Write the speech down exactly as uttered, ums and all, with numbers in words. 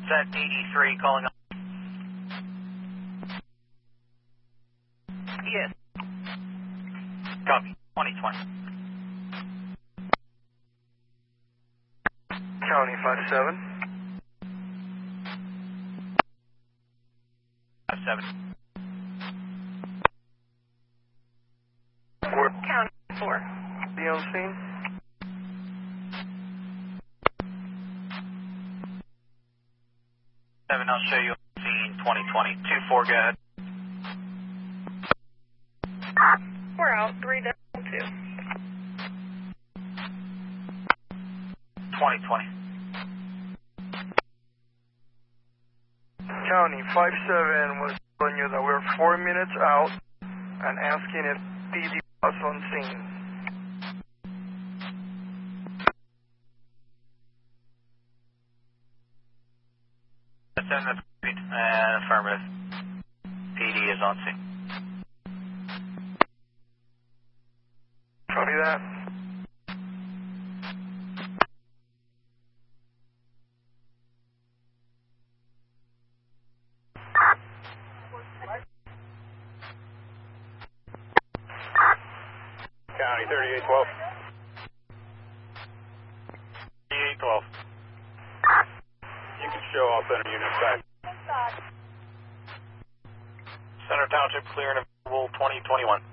Set eighty-three calling up. Yes. Copy. twenty twenty. County five seven. five seven. We're County four. be on scene. seven, I'll show you on scene twenty twenty. two four, go ahead. We're out. three double two. twenty twenty. County five seven was telling you that we're four minutes out and asking if P D was on scene. That's in the speed. And affirmative. P D is on scene. Copy that. County thirty-eight twelve. thirty-eight twelve. You can show all center units back. Center Township clear and available twenty twenty-one.